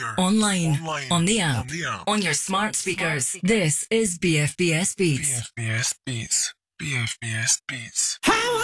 online, on the app, on your smart speakers. This is BFBS Beats. BFBS Beats. BFBS Beats. How